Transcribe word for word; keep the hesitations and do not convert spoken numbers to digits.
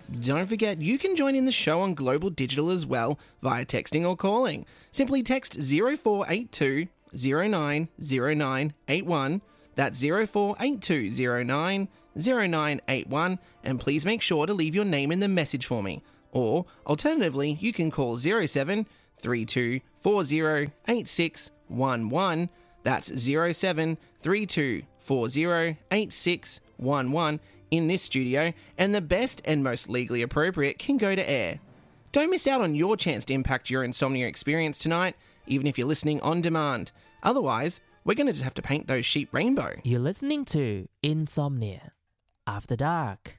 Don't forget, you can join in the show on Global Digital as well via texting or calling. Simply text zero four eight two zero nine zero nine eight one. That's zero four eight two zero nine zero nine eight one, and please make sure to leave your name in the message for me. Or, alternatively, you can call zero seven three two four zero eight six one one. That's zero seven three two four zero eight six one one in this studio, and the best and most legally appropriate can go to air. Don't miss out on your chance to impact your insomnia experience tonight, even if you're listening on demand. Otherwise, we're going to just have to paint those sheep rainbow. You're listening to Insomnia After Dark.